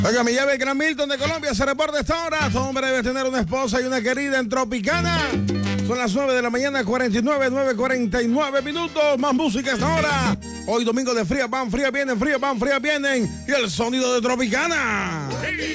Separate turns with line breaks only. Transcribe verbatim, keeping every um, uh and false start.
Oiga, mi llave Gran Milton de Colombia se reporta a esta hora. Todo hombre debe tener una esposa y una querida en Tropicana. Son las nueve de la mañana, cuarenta y nueve, nueve cuarenta y nueve minutos. Más música a esta hora. Hoy domingo de frías van, frías vienen, frías van, frías vienen. Y el sonido de Tropicana.